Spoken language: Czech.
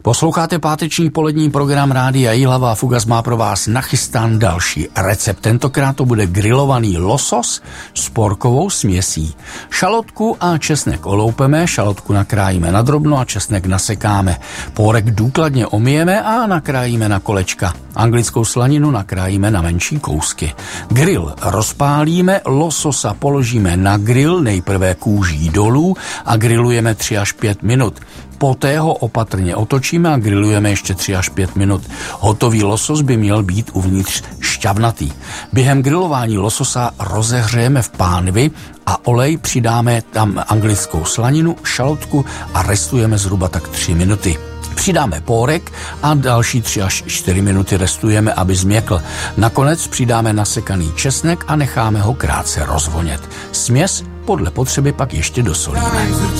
Posloucháte páteční polední program Rádia Jihlava a Fugas má pro vás nachystán další recept. Tentokrát to bude grilovaný losos s porkovou směsí. Šalotku a česnek oloupeme, šalotku nakrájíme na drobno a česnek nasekáme. Pórek důkladně omyjeme a nakrájíme na kolečka. Anglickou slaninu nakrájíme na menší kousky. Grill rozpálíme, lososa položíme na grill, nejprve kůží dolů a grillujeme 3 až 5 minut. Poté ho opatrně otočíme a grillujeme ještě 3 až 5 minut. Hotový losos by měl být uvnitř šťavnatý. Během grilování lososa rozehřejeme v pánvi a olej, přidáme tam anglickou slaninu, šalotku a restujeme zhruba tak 3 minuty. Přidáme pórek a další 3 až 4 minuty restujeme, aby změkl. Nakonec přidáme nasekaný česnek a necháme ho krátce rozvonět. Směs podle potřeby pak ještě dosolíme.